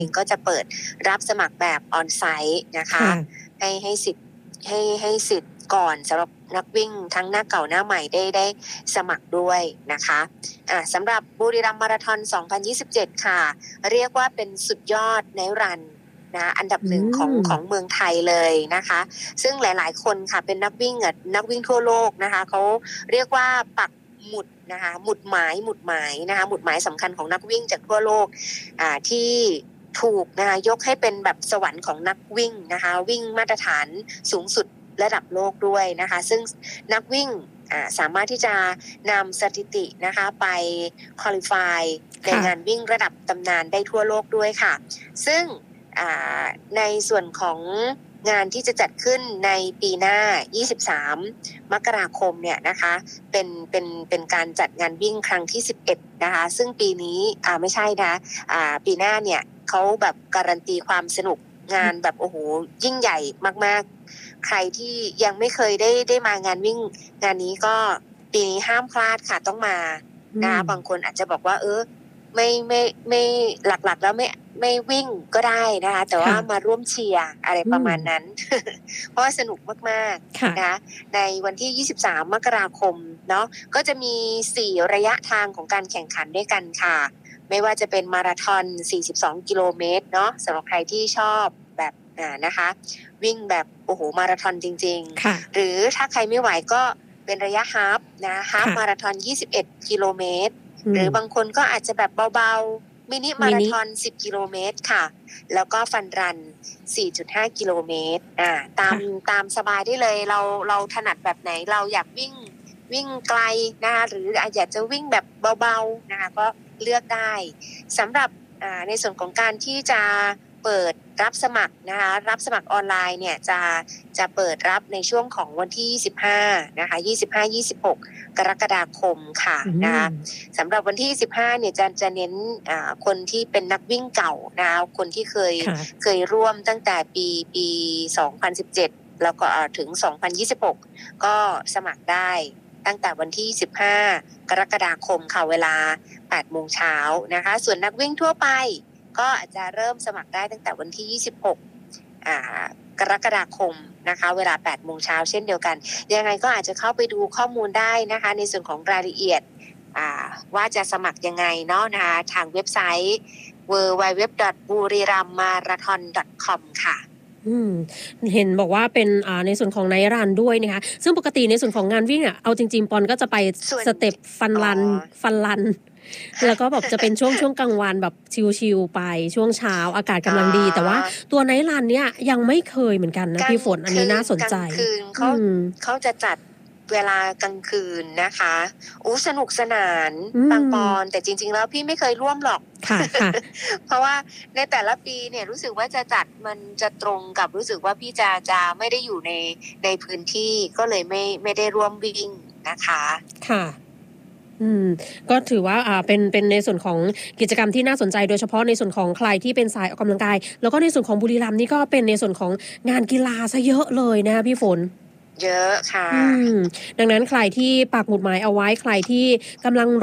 งก็จะเปิดรับสมัครแบบออนไซต์นะคะให้สิทธิ์ก่อนสำหรับนักวิ่งทั้งหน้าเก่าหน้าใหม่ได้สมัครด้วยนะคะสำหรับบุรีรัมย์มาราธอน 2027 ค่ะเรียกว่าเป็นสุดยอดในรันนะอันดับหนึ่งของเมืองไทยเลยนะคะซึ่งหลายๆคนค่ะเป็นนักวิ่งทั่วโลกนะคะเขาเรียกว่าปักหมุดนะคะหมุดหมายนะคะหมุดหมายสำคัญของนักวิ่งจากทั่วโลกที่ถูกนะคะยกให้เป็นแบบสวรรค์ของนักวิ่งนะคะวิ่งมาตรฐานสูงสุดระดับโลกด้วยนะคะซึ่งนักวิ่งสามารถที่จะนำสถิตินะคะไปควอลิฟายในงานวิ่งระดับตำนานได้ทั่วโลกด้วยค่ะซึ่งในส่วนของงานที่จะจัดขึ้นในปีหน้า23มกราคมเนี่ยนะคะเป็นการจัดงานวิ่งครั้งที่11นะคะซึ่งปีนี้ไม่ใช่นะปีหน้าเนี่ยเขาแบบการันตีความสนุกงานแบบโอ้โหยิ่งใหญ่มากๆใครที่ยังไม่เคยได้มางานวิ่งงานนี้ก็ปีนี้ห้ามพลาดค่ะต้องมานะคะบางคนอาจจะบอกว่าไม่หลักๆแล้วไม่วิ่งก็ได้นะคะแต่ว่ามาร่วมเชียร์อะไรประมาณนั้น เพราะว่าสนุกมากๆนะคะในวันที่23มกราคมเนาะก็จะมี4ระยะทางของการแข่งขันด้วยกันค่ะไม่ว่าจะเป็นมาราธอน42กิโลเมตรเนาะสำหรับใครที่ชอบแบบนะคะวิ่งแบบโอ้โหมาราธอนจริงๆหรือถ้าใครไม่ไหวก็เป็นระยะฮาล์ฟนะฮาล์ฟมาราธอน21กิโลเมตรหรือบางคนก็อาจจะแบบเบาๆมินิมาราธอน10กิโลเมตรค่ะแล้วก็ฟันรัน 4.5 กิโลเมตรตามสบายได้เลยเราถนัดแบบไหนเราอยากวิ่งไกลนะคะหรืออยากจะวิ่งแบบเบาๆนะคะก็เลือกได้สำหรับในส่วนของการที่จะเปิดรับสมัครนะคะรับสมัครออนไลน์เนี่ยจะเปิดรับในช่วงของวันที่25นะคะ25-26 กรกฎาคมค่ะนะคะสำหรับวันที่15เนี่ยจะเน้นคนที่เป็นนักวิ่งเก่านะคะคนที่เคยร่วมตั้งแต่ปี2017แล้วก็ถึง2026ก็สมัครได้ตั้งแต่วันที่15กรกฎาคมค่ะเวลา 8 โมงเช้านะคะส่วนนักวิ่งทั่วไปก็จะเริ่มสมัครได้ตั้งแต่วันที่26กรกฎาคมนะคะเวลา 8 โมงเช้าเช่นเดียวกันยังไงก็อาจจะเข้าไปดูข้อมูลได้นะคะในส่วนของรายละเอียดว่าจะสมัครยังไงเนาะนะคะทางเว็บไซต์ www.buriramarathon.com ค่ะเห็นบอกว่าเป็นในส่วนของไนท์รันด้วยนะคะซึ่งปกติในส่วนของงานวิ่งเอาจริงๆปอนก็จะไปสเต็ปฟันรันแล้วก็แบบจะเป็นช่วงกลางวันแบบชิลๆไปช่วงเช้าอากาศกำลังดีแต่ว่าตัวไนท์รันเนี่ยยังไม่เคยเหมือนกันนะพี่ฝนอันนี้น่าสนใจกลางคืนเขาจะจัดเวลากลางคืนนะคะสนุกสนานบางปอนแต่จริงๆแล้วพี่ไม่เคยร่วมหรอกค่ะเพราะว่าในแต่ละปีเนี่ยรู้สึกว่าจะจัดมันจะตรงกับรู้สึกว่าพี่จะไม่ได้อยู่ในพื้นที่ก็เลยไม่ได้ร่วมวิ่งนะคะค่ะก็ถือว่าเป็นในส่วนของกิจกรรมที่น่าสนใจโดยเฉพาะในส่วนของใครที่เป็นสายออกกำลังกายแล้วก็ในส่วนของบุรีรัมย์นี่ก็เป็นในส่วนของงานกีฬาซะเยอะเลยนะพี่ฝนเยอะค่ะดังนั้นใครที่ปักหมุดหมายเอาไว้ใครที่กำลัง